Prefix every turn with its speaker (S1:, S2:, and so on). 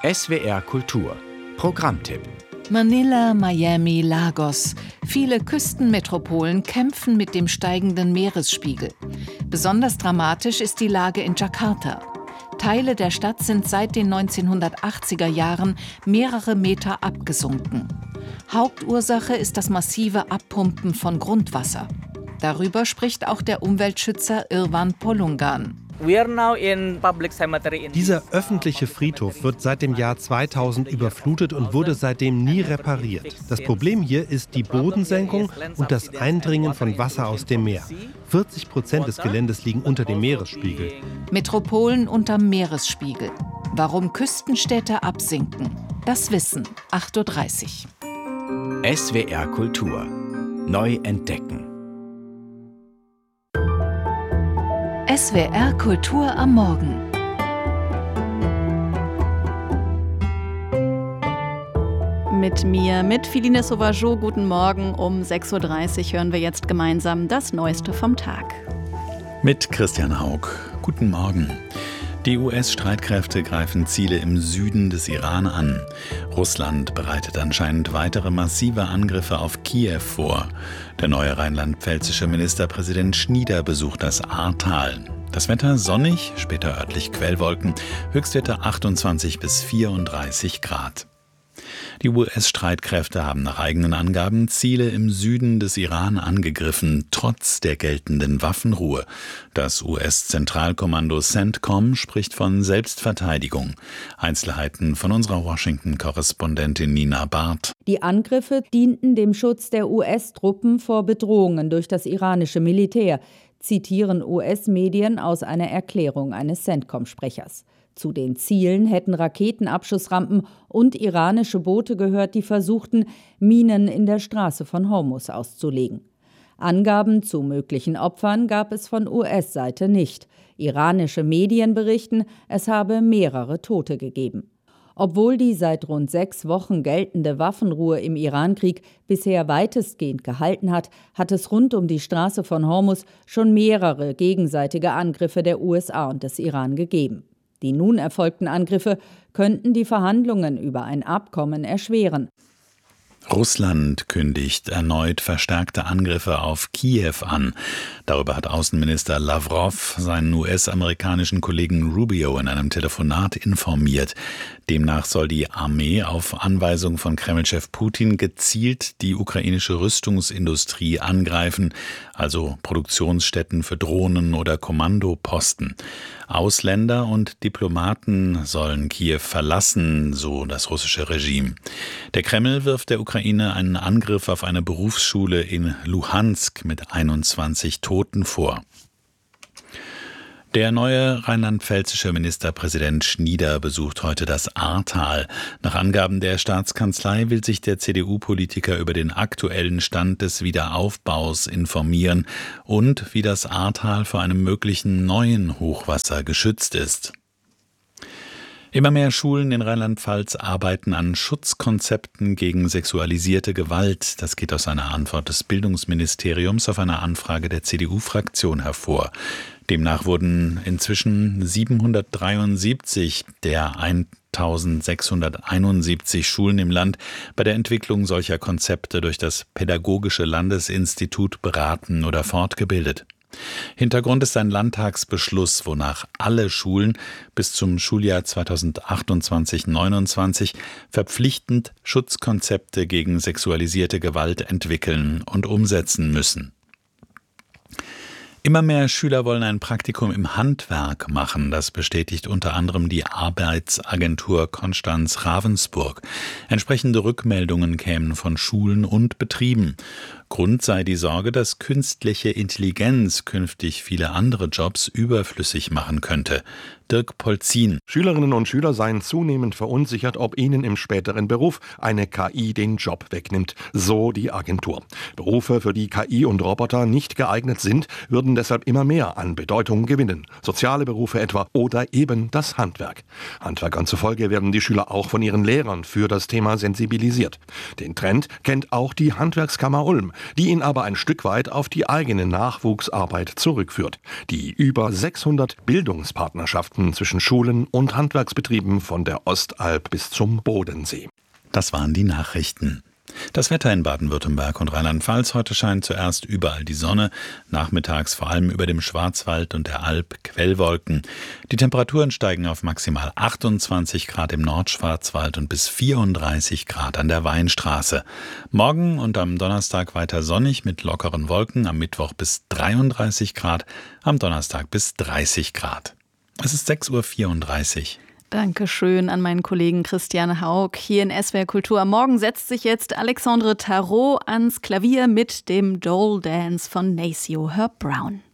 S1: SWR Kultur Programmtipp.
S2: Manila, Miami, Lagos. Viele Küstenmetropolen kämpfen mit dem steigenden Meeresspiegel. Besonders dramatisch ist die Lage in Jakarta. Teile der Stadt sind seit den 1980er Jahren mehrere Meter abgesunken. Hauptursache ist das massive Abpumpen von Grundwasser. Darüber spricht auch der Umweltschützer Irwan Polungan.
S3: Dieser öffentliche Friedhof wird seit dem Jahr 2000 überflutet und wurde seitdem nie repariert. Das Problem hier ist die Bodensenkung und das Eindringen von Wasser aus dem Meer. 40% des Geländes liegen unter dem Meeresspiegel.
S2: Metropolen unterm Meeresspiegel. Warum Küstenstädte absinken, das wissen 8.30 Uhr.
S1: SWR Kultur. Neu entdecken.
S2: SWR Kultur am Morgen.
S4: Mit mir, mit Philine Sauvageau, guten Morgen. Um 6.30 Uhr hören wir jetzt gemeinsam das Neueste vom Tag.
S5: Mit Christian Haug. Guten Morgen. Die US-Streitkräfte greifen Ziele im Süden des Iran an. Russland bereitet anscheinend weitere massive Angriffe auf Kiew vor. Der neue rheinland-pfälzische Ministerpräsident Schnieder besucht das Ahrtal. Das Wetter sonnig, später örtlich Quellwolken, Höchstwerte 28 bis 34 Grad. Die US-Streitkräfte haben nach eigenen Angaben Ziele im Süden des Iran angegriffen, trotz der geltenden Waffenruhe. Das US-Zentralkommando CENTCOM spricht von Selbstverteidigung. Einzelheiten von unserer Washington-Korrespondentin Nina Barth.
S6: Die Angriffe dienten dem Schutz der US-Truppen vor Bedrohungen durch das iranische Militär, zitieren US-Medien aus einer Erklärung eines CENTCOM-Sprechers. Zu den Zielen hätten Raketenabschussrampen und iranische Boote gehört, die versuchten, Minen in der Straße von Hormuz auszulegen. Angaben zu möglichen Opfern gab es von US-Seite nicht. Iranische Medien berichten, es habe mehrere Tote gegeben. Obwohl die seit rund 6 Wochen geltende Waffenruhe im Irankrieg bisher weitestgehend gehalten hat, hat es rund um die Straße von Hormuz schon mehrere gegenseitige Angriffe der USA und des Iran gegeben. Die nun erfolgten Angriffe könnten die Verhandlungen über ein Abkommen erschweren.
S5: Russland kündigt erneut verstärkte Angriffe auf Kiew an. Darüber hat Außenminister Lavrov seinen US-amerikanischen Kollegen Rubio in einem Telefonat informiert. Demnach soll die Armee auf Anweisung von Kreml-Chef Putin gezielt die ukrainische Rüstungsindustrie angreifen, also Produktionsstätten für Drohnen oder Kommandoposten. Ausländer und Diplomaten sollen Kiew verlassen, so das russische Regime. Der Kreml wirft der Ukraine einen Angriff auf eine Berufsschule in Luhansk mit 21 Toten vor. Der neue rheinland-pfälzische Ministerpräsident Schnieder besucht heute das Ahrtal. Nach Angaben der Staatskanzlei will sich der CDU-Politiker über den aktuellen Stand des Wiederaufbaus informieren und wie das Ahrtal vor einem möglichen neuen Hochwasser geschützt ist. Immer mehr Schulen in Rheinland-Pfalz arbeiten an Schutzkonzepten gegen sexualisierte Gewalt. Das geht aus einer Antwort des Bildungsministeriums auf eine Anfrage der CDU-Fraktion hervor. Demnach wurden inzwischen 773 der 1671 Schulen im Land bei der Entwicklung solcher Konzepte durch das Pädagogische Landesinstitut beraten oder fortgebildet. Hintergrund ist ein Landtagsbeschluss, wonach alle Schulen bis zum Schuljahr 2028/29 verpflichtend Schutzkonzepte gegen sexualisierte Gewalt entwickeln und umsetzen müssen. Immer mehr Schüler wollen ein Praktikum im Handwerk machen. Das bestätigt unter anderem die Arbeitsagentur Konstanz Ravensburg. Entsprechende Rückmeldungen kämen von Schulen und Betrieben. Grund sei die Sorge, dass künstliche Intelligenz künftig viele andere Jobs überflüssig machen könnte. Dirk Polzin.
S7: Schülerinnen und Schüler seien zunehmend verunsichert, ob ihnen im späteren Beruf eine KI den Job wegnimmt, so die Agentur. Berufe, für die KI und Roboter nicht geeignet sind, würden deshalb immer mehr an Bedeutung gewinnen. Soziale Berufe etwa oder eben das Handwerk. Handwerkern zufolge werden die Schüler auch von ihren Lehrern für das Thema sensibilisiert. Den Trend kennt auch die Handwerkskammer Ulm. die ihn aber ein Stück weit auf die eigene Nachwuchsarbeit zurückführt. Die über 600 Bildungspartnerschaften zwischen Schulen und Handwerksbetrieben von der Ostalb bis zum Bodensee.
S5: Das waren die Nachrichten. Das Wetter in Baden-Württemberg und Rheinland-Pfalz: heute scheint zuerst überall die Sonne, nachmittags vor allem über dem Schwarzwald und der Alb Quellwolken. Die Temperaturen steigen auf maximal 28 Grad im Nordschwarzwald und bis 34 Grad an der Weinstraße. Morgen und am Donnerstag weiter sonnig mit lockeren Wolken, am Mittwoch bis 33 Grad, am Donnerstag bis 30 Grad. Es ist 6:34 Uhr.
S4: Dankeschön an meinen Kollegen Christian Haug hier in SWR Kultur. Am Morgen setzt sich jetzt Alexandre Tarot ans Klavier mit dem Dole Dance von Nacio Herb Brown.